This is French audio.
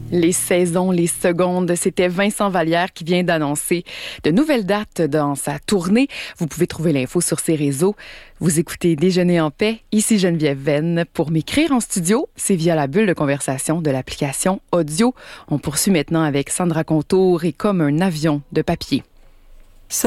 Les saisons, les secondes, c'était Vincent Vallière qui vient d'annoncer de nouvelles dates dans sa tournée. Vous pouvez trouver l'info sur ses réseaux. Vous écoutez Déjeuner en paix. Ici Geneviève Venn. Pour m'écrire en studio, c'est via la bulle de conversation de l'application audio. On poursuit maintenant avec Sandra Contour et Comme un avion de papier.